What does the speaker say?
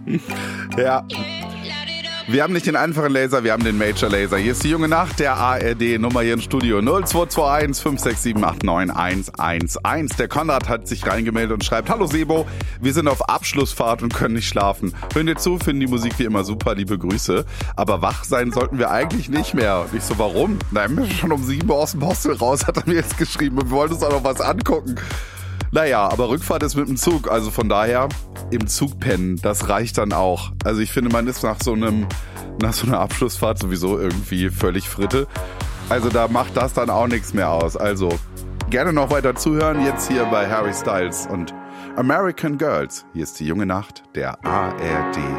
Ja. Wir haben nicht den einfachen Laser, wir haben den Major Laser. Hier ist die junge Nacht der ARD. Nummer hier im Studio 0221 567 89 111. Der Konrad hat sich reingemeldet und schreibt: Hallo Sebo, wir sind auf Abschlussfahrt und können nicht schlafen. Hören dir zu, finden die Musik wie immer super, liebe Grüße. Aber wach sein sollten wir eigentlich nicht mehr. Und ich so, warum? Nein, wir sind schon um 7 Uhr aus dem Hostel raus, hat er mir jetzt geschrieben. Und wir wollten uns auch noch was angucken. Naja, aber Rückfahrt ist mit dem Zug, also von daher im Zug pennen, das reicht dann auch. Also ich finde, man ist nach so einer Abschlussfahrt sowieso irgendwie völlig Fritte. Also da macht das dann auch nichts mehr aus. Also gerne noch weiter zuhören, jetzt hier bei Harry Styles und American Girls. Hier ist die junge Nacht der ARD.